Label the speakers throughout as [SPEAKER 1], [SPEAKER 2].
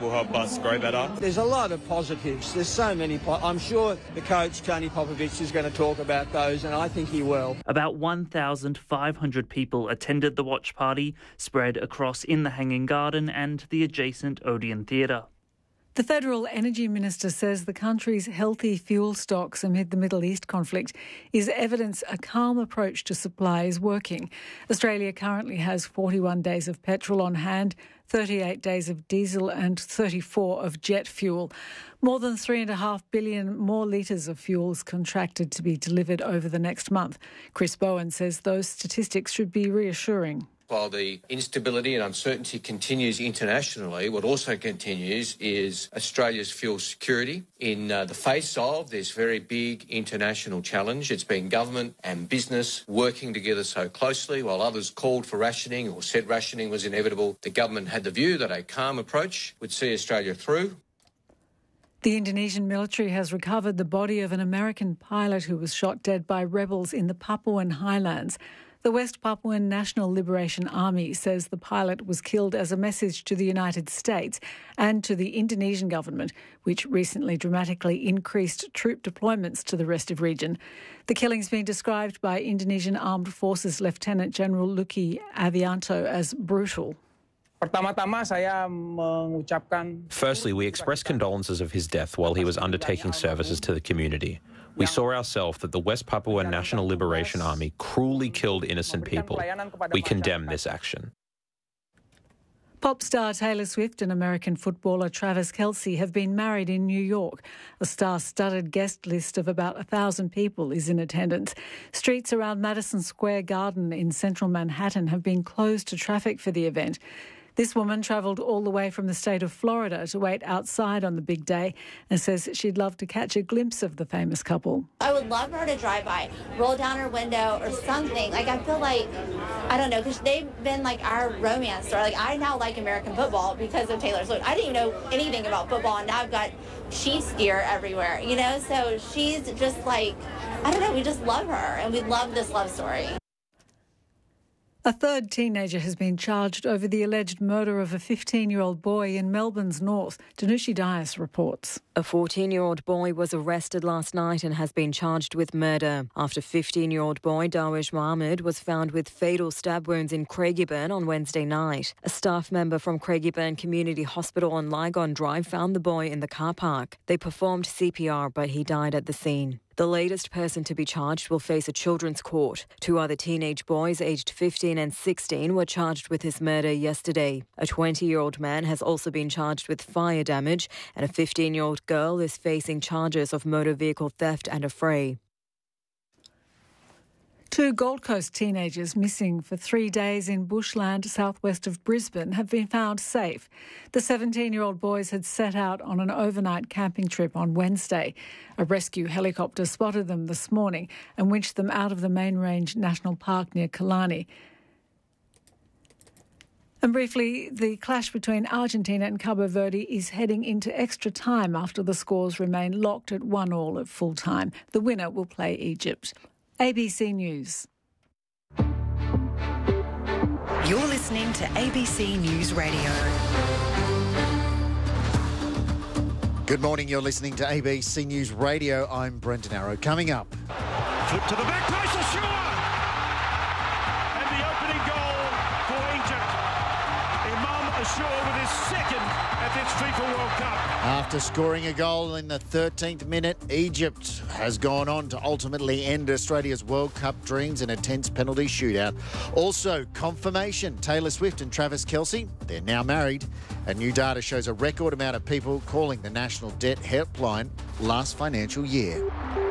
[SPEAKER 1] will help us grow better.
[SPEAKER 2] There's a lot of positives. There's so many. I'm sure the coach, Tony Popovic, is going to talk about those, and I think he will.
[SPEAKER 3] About 1,500 people attended the watch party, spread across in the Hanging Garden and the adjacent Odeon Theatre.
[SPEAKER 4] The Federal Energy Minister says the country's healthy fuel stocks amid the Middle East conflict is evidence a calm approach to supply is working. Australia currently has 41 days of petrol on hand, 38 days of diesel and 34 of jet fuel. More than 3.5 billion more litres of fuel is contracted to be delivered over the next month. Chris Bowen says those statistics should be reassuring.
[SPEAKER 5] While the instability and uncertainty continues internationally, what also continues is Australia's fuel security. In the face of this very big international challenge, it's been government and business working together so closely. While others called for rationing or said rationing was inevitable, the government had the view that a calm approach would see Australia through.
[SPEAKER 4] The Indonesian military has recovered the body of an American pilot who was shot dead by rebels in the Papuan highlands. The West Papuan National Liberation Army says the pilot was killed as a message to the United States and to the Indonesian government, which recently dramatically increased troop deployments to the restive region. The killing's been described by Indonesian Armed Forces Lieutenant General Luki Avianto as brutal.
[SPEAKER 6] Firstly, we express condolences of his death while he was undertaking services to the community. We saw ourselves that the West Papua National Liberation Army cruelly killed innocent people. We condemn this action.
[SPEAKER 4] Pop star Taylor Swift and American footballer Travis Kelce have been married in New York. A star-studded guest list of about 1,000 people is in attendance. Streets around Madison Square Garden in central Manhattan have been closed to traffic for the event. This woman travelled all the way from the state of Florida to wait outside on the big day and says she'd love to catch a glimpse of the famous couple.
[SPEAKER 7] I would love for her to drive by, roll down her window or something. Like, I feel like, I don't know, because they've been like our romance story. Like, I now like American football because of Taylor Swift. I didn't even know anything about football, and now I've got Chiefs gear everywhere, you know? So she's just like, I don't know, we just love her, and we love this love story.
[SPEAKER 4] A third teenager has been charged over the alleged murder of a 15-year-old boy in Melbourne's north. Danushi Dias reports.
[SPEAKER 8] A 14-year-old boy was arrested last night and has been charged with murder after 15-year-old boy Darwish Mohammed was found with fatal stab wounds in Craigieburn on Wednesday night. A staff member from Craigieburn Community Hospital on Lygon Drive found the boy in the car park. They performed CPR, but he died at the scene. The latest person to be charged will face a children's court. Two other teenage boys aged 15 and 16 were charged with his murder yesterday. A 20-year-old man has also been charged with fire damage, and a 15-year-old girl is facing charges of motor vehicle theft and affray.
[SPEAKER 4] Two Gold Coast teenagers missing for 3 days in bushland southwest of Brisbane have been found safe. The 17-year-old boys had set out on an overnight camping trip on Wednesday. A rescue helicopter spotted them this morning and winched them out of the Main Range National Park near Killarney. And briefly, the clash between Argentina and Cabo Verde is heading into extra time after the scores remain locked at 1-1 at full time. The winner will play Egypt. ABC News.
[SPEAKER 9] You're listening to ABC News Radio.
[SPEAKER 10] Good morning, you're listening to ABC News Radio. I'm Brendan Arrow. Coming up.
[SPEAKER 11] Flip to the back post, Ashur! And the opening goal for Egypt. Imam Ashur with his second at this FIFA World Cup.
[SPEAKER 10] After scoring a goal in the 13th minute, Egypt has gone on to ultimately end Australia's World Cup dreams in a tense penalty shootout. Also, confirmation, Taylor Swift and Travis Kelce, they're now married. And new data shows a record amount of people calling the National Debt Helpline last financial year.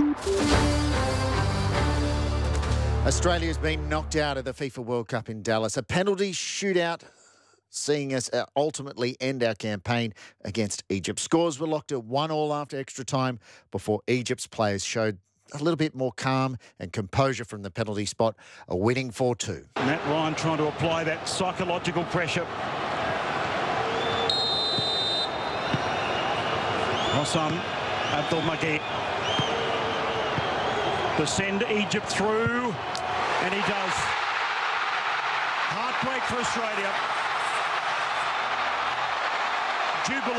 [SPEAKER 10] Australia's been knocked out of the FIFA World Cup in Dallas. A penalty shootout seeing us ultimately end our campaign against Egypt. Scores were locked at 1-1 after extra time before Egypt's players showed a little bit more calm and composure from the penalty spot, a winning 4-2.
[SPEAKER 11] Matt Ryan trying to apply that psychological pressure. Hossam Abdelmajid to send Egypt through, and he does. Heartbreak for Australia. Jubilee.